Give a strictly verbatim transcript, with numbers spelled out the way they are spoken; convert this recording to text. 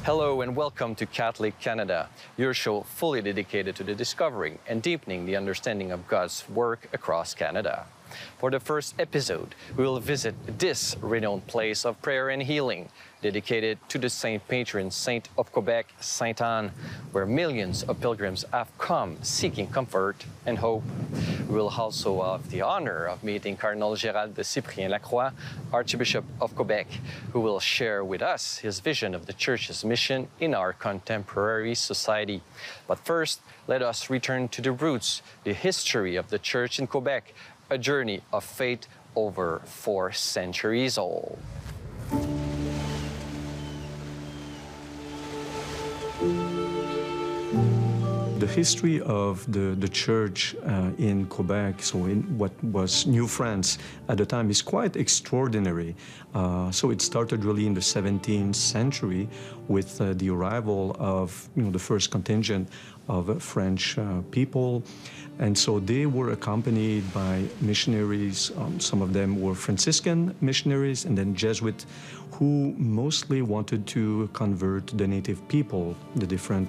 Hello and welcome to Catholic Canada, your show fully dedicated to the discovering and deepening the understanding of God's work across Canada. For the first episode, we will visit this renowned place of prayer and healing, dedicated to the Saint Patron Saint of Quebec, Sainte Anne, where millions of pilgrims have come seeking comfort and hope. We will also have the honor of meeting Cardinal Gérald de Cyprien-Lacroix, Archbishop of Quebec, who will share with us his vision of the Church's mission in our contemporary society. But first, let us return to the roots, the history of the Church in Quebec, a journey of faith over four centuries old. The history of the, the church uh, in Quebec, so in what was New France at the time, is quite extraordinary. Uh, so it started really in the seventeenth century with uh, the arrival of you know, the first contingent of uh, French uh, people. And so they were accompanied by missionaries. Um, some of them were Franciscan missionaries and then Jesuit, who mostly wanted to convert the native people, the different